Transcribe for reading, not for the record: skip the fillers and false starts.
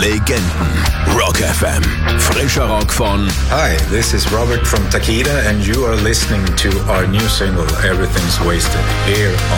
Legenden. Rock FM. Frischer Rock von... Hi, this is Robert from Takida and you are listening to our new single, Everything's Wasted, here on